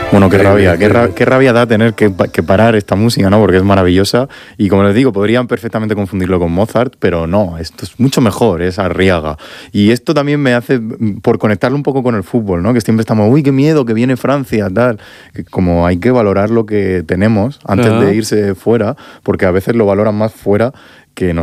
Bueno, qué rabia da tener que parar esta música, ¿no? Porque es maravillosa y como les digo, podrían perfectamente confundirlo con Mozart, pero no, esto es mucho mejor, es Arriaga. Y esto también me hace, por conectarlo un poco con el fútbol, ¿no? Que siempre estamos, uy, qué miedo, que viene Francia, tal. Que como hay que valorar lo que tenemos antes de irse fuera, porque a veces lo valoran más fuera que